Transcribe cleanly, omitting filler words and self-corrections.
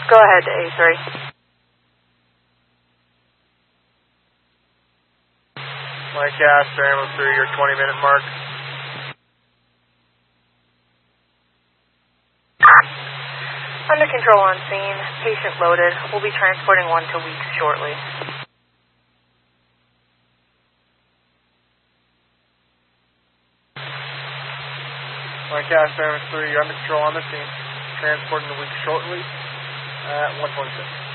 Go ahead, A3. Lancaster, ambulance 3, your 20-minute mark. Under control on scene. Patient loaded. We'll be transporting one to Weeks shortly. Lancaster, ambulance 3, you're under control on the scene. Transporting to Weeks shortly at 126.